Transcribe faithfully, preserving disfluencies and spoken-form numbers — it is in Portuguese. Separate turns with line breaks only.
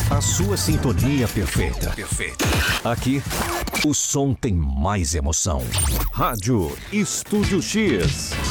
A sua sintonia perfeita. Perfeita. Aqui, o som tem mais emoção. Rádio Estúdio X.